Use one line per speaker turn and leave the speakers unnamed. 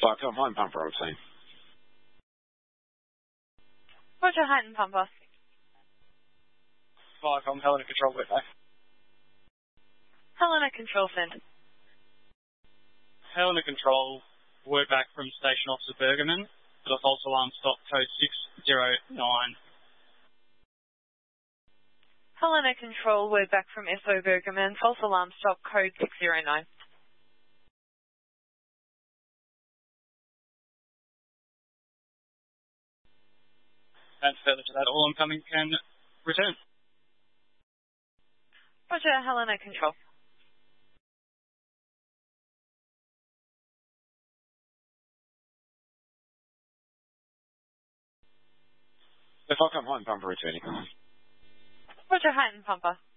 Flycom Heighton Pumper routine.
Roger, Heighton Pumper.
Flycom Helena Control Wet back.
Helena Control Centre.
Helena Control, word back from Station Officer Bergerman for the false alarm stock code 609.
Helena Control, word back from SO Bergerman, false alarm stock code 609.
And further to that, all incoming can return.
Roger, Helena Control.
The Flycom Heighton Pumper returning.
Roger, Heighton Pumper.